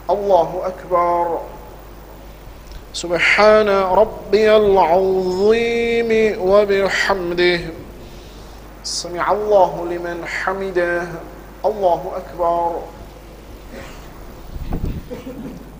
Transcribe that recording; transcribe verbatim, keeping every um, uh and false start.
الله أكبر. سبحان ربي العظيم وبحمده. سمع الله لمن حمده. الله أكبر.